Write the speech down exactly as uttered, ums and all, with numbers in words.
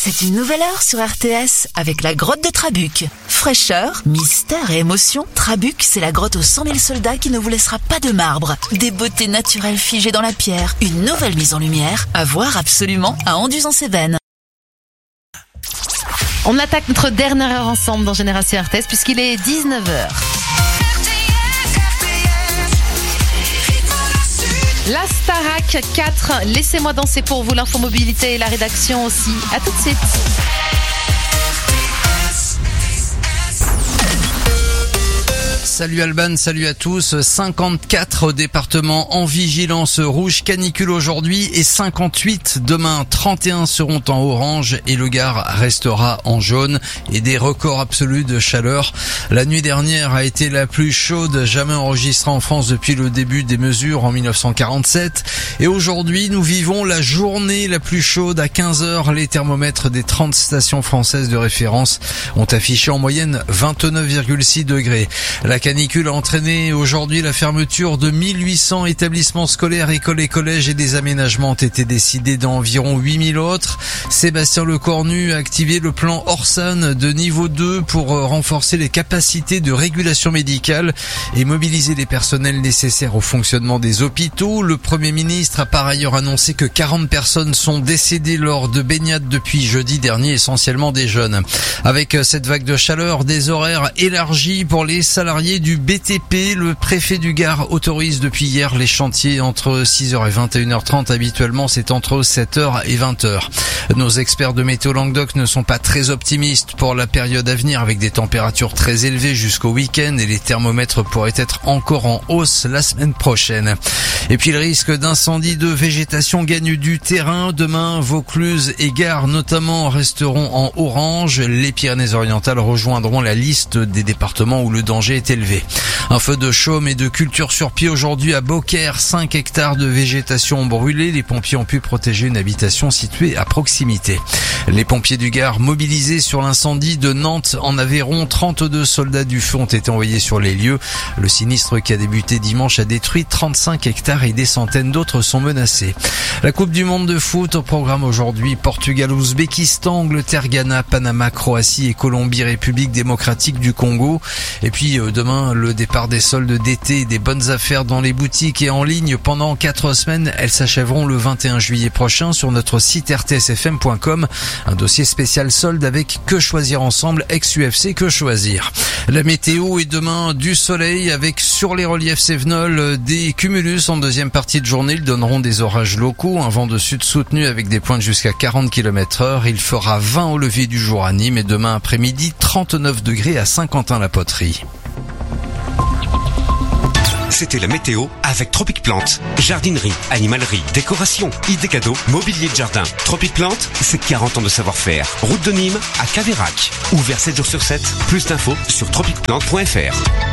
C'est une nouvelle heure sur R T S avec la grotte de Trabuc. Fraîcheur, mystère et émotion, Trabuc, c'est la grotte aux cent mille soldats qui ne vous laissera pas de marbre. Des beautés naturelles figées dans la pierre, une nouvelle mise en lumière, à voir absolument à Anduze-en-Cévennes. On attaque notre dernière heure ensemble dans Génération R T S puisqu'il est dix-neuf heures. La Starac quatre, laissez-moi danser pour vous, l'infomobilité et la rédaction aussi. À tout de suite. Salut Alban, salut à tous. cinquante-quatre départements en vigilance rouge canicule aujourd'hui et cinquante-huit demain. trente et un seront en orange et le Gard restera en jaune. Et des records absolus de chaleur. La nuit dernière a été la plus chaude jamais enregistrée en France depuis le début des mesures en dix-neuf cent quarante-sept. Et aujourd'hui, nous vivons la journée la plus chaude à quinze heures. Les thermomètres des trente stations françaises de référence ont affiché en moyenne vingt-neuf virgule six degrés. La La canicule a entraîné aujourd'hui la fermeture de mille huit cents établissements scolaires, écoles et collèges et des aménagements ont été décidés dans environ huit mille autres. Sébastien Lecornu a activé le plan Orsan de niveau deux pour renforcer les capacités de régulation médicale et mobiliser les personnels nécessaires au fonctionnement des hôpitaux. Le Premier ministre a par ailleurs annoncé que quarante personnes sont décédées lors de baignades depuis jeudi dernier, essentiellement des jeunes. Avec cette vague de chaleur, des horaires élargis pour les salariés du B T P, le préfet du Gard autorise depuis hier les chantiers entre six heures et vingt et une heures trente. Habituellement, c'est entre sept heures et vingt heures. Nos experts de Météo Languedoc ne sont pas très optimistes pour la période à venir avec des températures très élevées jusqu'au week-end et les thermomètres pourraient être encore en hausse la semaine prochaine. Et puis le risque d'incendie de végétation gagne du terrain. Demain, Vaucluse et Gard notamment resteront en orange. Les Pyrénées-Orientales rejoindront la liste des départements où le danger est élevé. Un feu de chaume et de culture sur pied aujourd'hui à Beaucaire. cinq hectares de végétation ont brûlé. Les pompiers ont pu protéger une habitation située à proximité. Les pompiers du Gard mobilisés sur l'incendie de Nantes en Aveyron. trente-deux soldats du feu ont été envoyés sur les lieux. Le sinistre qui a débuté dimanche a détruit trente-cinq hectares et des centaines d'autres sont menacés. La Coupe du Monde de foot au programme aujourd'hui. Portugal, Ouzbékistan, Angleterre, Ghana, Panama, Croatie et Colombie, République démocratique du Congo. Et puis euh, demain, le départ des soldes d'été et des bonnes affaires dans les boutiques et en ligne pendant quatre semaines. Elles s'achèveront le vingt et un juillet prochain sur notre site r t s f m point com. Un dossier spécial solde avec Que choisir ensemble, ex-U F C Que choisir. La météo est demain du soleil avec sur les reliefs cévenols des cumulus en deuxième partie de journée. Ils donneront des orages locaux, un vent de sud soutenu avec des pointes jusqu'à quarante kilomètres heure. Il fera vingt au lever du jour à Nîmes et demain après-midi trente-neuf degrés à Saint-Quentin-la-Poterie. C'était la météo avec Tropic Plante. Jardinerie, animalerie, décoration, idées cadeaux, mobilier de jardin. Tropic Plante, c'est quarante ans de savoir-faire. Route de Nîmes à Caveyrac. Ouvert sept jours sur sept. Plus d'infos sur tropic plante point f r.